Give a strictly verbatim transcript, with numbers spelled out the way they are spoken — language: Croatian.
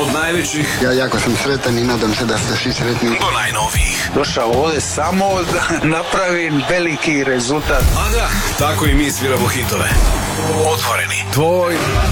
Od najvećih Ja jako sam sretan i nadam se da ste svi sretni. do najnovijih. Došao ovdje samo da napravim veliki rezultat. A da, tako i mi sviramo hitove. Otvoreni. Tvoj